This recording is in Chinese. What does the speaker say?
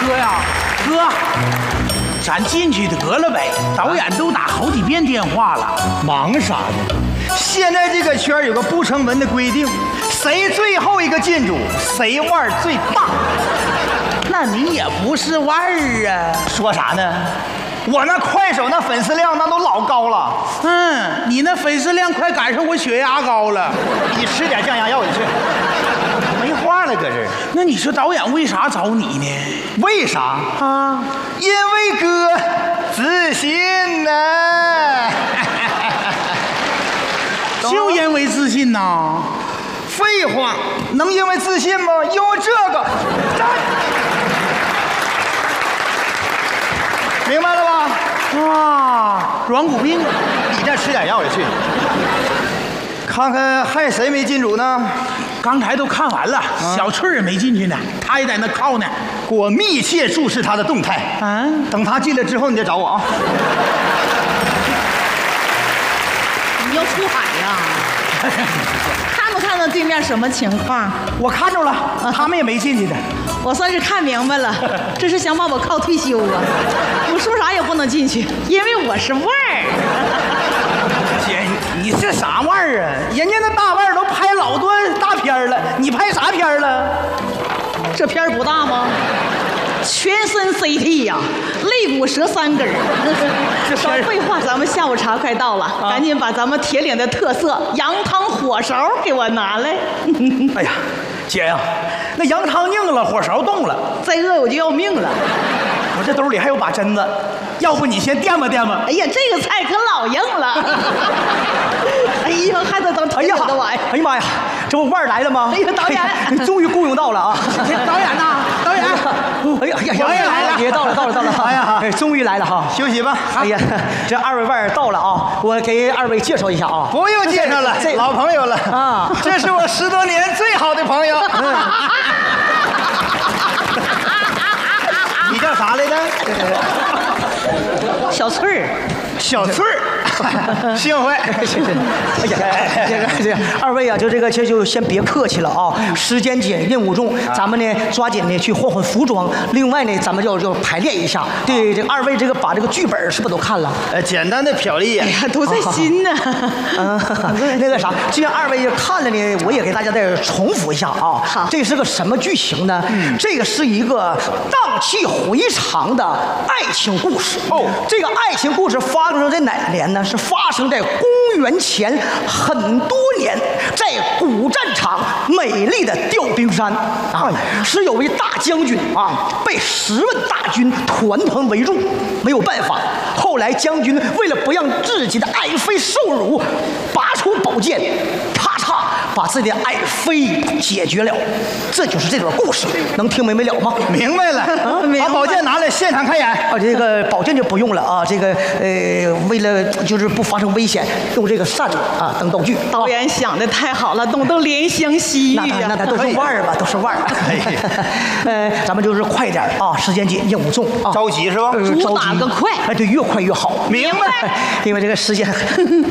哥呀，哥，咱进去得了呗。导演都打好几遍电话了， 忙啥呢？现在这个圈有个不成文的规定，谁最后一个进组，谁腕儿最大。 那你也不是腕儿啊？ 说啥呢？我那快手那粉丝量那都老高了。 你那粉丝量快赶上我血压高了。 你吃点降压药去。没话了，搁这儿。 那你说导演为啥找你呢？ 为啥啊？因为哥自信呢。 就因为自信呐？ 废话，能因为自信吗？因为这个。明白了吧？ 啊，软骨病。 你再吃点药去。看看还谁没进组呢？ 刚才都看完了，小翠也没进去呢，她也在那靠呢。 我密切注视她的动态。等她进来之后，你再找我啊。 你要出海呀？看没看到对面什么情况？ 我看着了，他们也没进去的。 我算是看明白了，这是想把我靠退休啊！我说啥也不能进去，因为我是腕儿。 姐，你是啥腕儿啊？人家那大腕儿都拍老多大片了，你拍啥片了？ 这片儿不大吗？全身 CT 呀，肋骨折3根儿。少废话，咱们下午茶快到了，赶紧把咱们铁岭的特色羊汤火烧给我拿来。 哎呀，姐呀，那羊汤硬了，火烧冻了， 再饿我就要命了。 我这兜里还有把针子，要不你先垫吧垫吧。 哎呀，这个菜可老硬了。哎呀，还得当腿的玩意儿。 哎呀妈呀，这不腕儿来了吗？ 哎呀，导演， 你终于雇佣到了啊！ 导演呐，导演， 哎呀， 导演来了， 也到了。哎呀，终于来了哈！休息吧。哎呀，这2位腕儿到了啊！我给2位介绍一下啊。不用介绍了，老朋友了啊！这是我10多年最好的朋友。你叫啥来着？ 小翠儿。 小翠儿，幸会。哎呀，这2位啊，就先别客气了啊！时间紧，任务重，咱们呢抓紧呢去换换服装。另外呢，咱们就排练一下。对，这2位把这个剧本是不是都看了？简单的瞟了一眼。 哎呀，都在心呢。 那个啥，既然2位看了呢，我也给大家再重复一下啊。 好， 这是个什么剧情呢？这个是一个荡气回肠的爱情故事。哦，这个爱情故事发生在哪年呢？是发生在公元前很多年，在古战场美丽的调兵山啊，是有位大将军啊，被10万大军团团围住，没有办法。后来将军为了不让自己的爱妃受辱，拔出宝剑，啪嚓把自己的爱妃解决了。这就是这段故事，能听明白了吗？明白了，把宝剑拿来，现场开演。啊，这个宝剑就不用了啊，这个为了就是不发生危险，用这个扇子啊等道具。 导演想的太好了，都怜香惜玉呀。 那都是腕儿吧，都是腕儿。咱们就是快点啊，时间紧，任务重啊，着急是吧？ 主打个快， 哎，对，越快越好。 明白。 因为这个时间